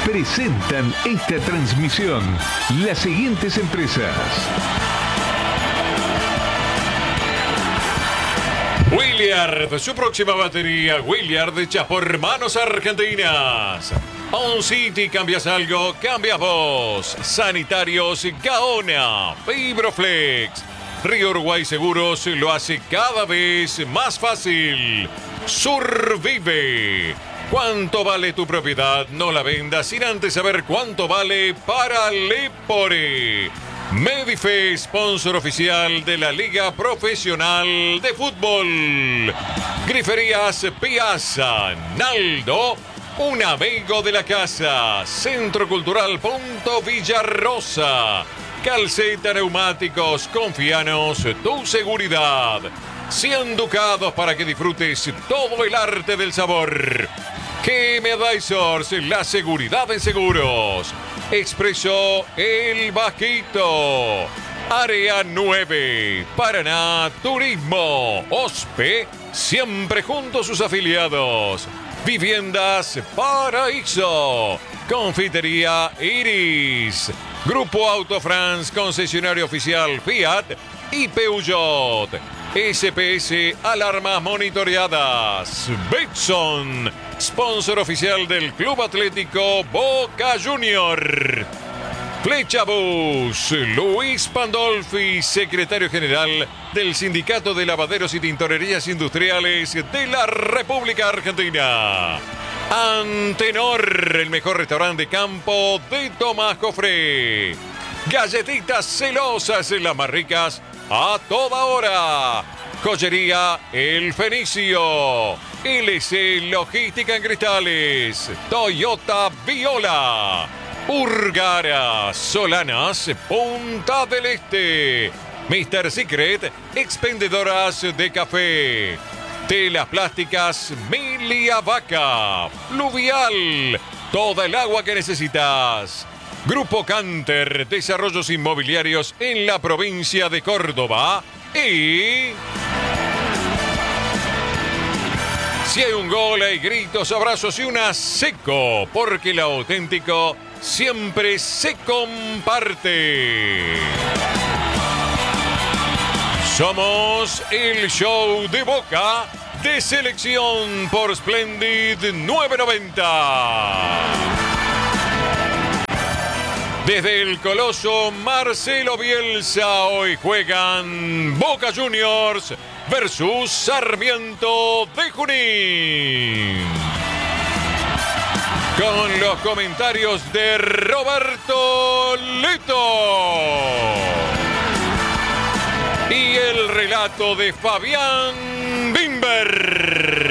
presentan esta transmisión las siguientes empresas: Williard, su próxima batería. Williard hecha por manos argentinas. On City, cambias algo, cambias vos. Sanitarios Gaona, Fibroflex. Río Uruguay Seguros lo hace cada vez más fácil. Survive. ¿Cuánto vale tu propiedad? No la vendas sin antes saber cuánto vale para Lepore. Medife, sponsor oficial de la Liga Profesional de Fútbol. Griferías Piazza, Naldo, un amigo de la casa. Centro Cultural Punto Villarrosa. Calceta Neumáticos, confianos tu seguridad. 100 ducados para que disfrutes todo el arte del sabor. Chemedizers, la seguridad en seguros. Expreso El Bajito. Área 9, Paraná Turismo. OSPE, siempre junto a sus afiliados. Viviendas Paraíso. Confitería Iris. Grupo Auto France, concesionario oficial Fiat y Peugeot. SPS, alarmas monitoreadas. Betson, sponsor oficial del Club Atlético Boca Junior. Flecha Bus, Luis Pandolfi, secretario general del Sindicato de Lavaderos y Tintorerías Industriales de la República Argentina. Antenor, el mejor restaurante de campo de Tomás Cofré. Galletitas celosas, las más ricas a toda hora. Joyería El Fenicio. LC Logística en Cristales. Toyota Viola. Urgara, Solanas, Punta del Este. Mr. Secret, expendedoras de café. Telas plásticas Milia Vaca. Fluvial, toda el agua que necesitas. Grupo Canter, desarrollos inmobiliarios en la provincia de Córdoba. Y si hay un gol, hay gritos, abrazos y una seco, porque lo auténtico siempre se comparte. Somos el show de Boca de selección por Splendid 990. Desde el coloso Marcelo Bielsa, hoy juegan Boca Juniors versus Sarmiento de Junín. Con los comentarios de Roberto Leto. Y el relato de Fabián Bimber.